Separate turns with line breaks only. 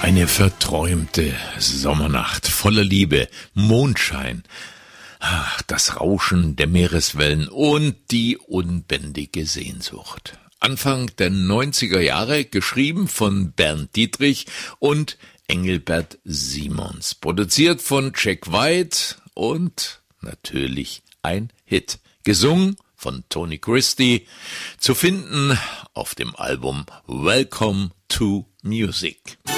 Eine verträumte Sommernacht voller Liebe, Mondschein, das Rauschen der Meereswellen und die unbändige Sehnsucht. Anfang der 90er Jahre, geschrieben von Bernd Dietrich und Engelbert Simons, produziert von Jack White und natürlich ein Hit, gesungen von Tony Christie, zu finden auf dem Album Welcome to Music.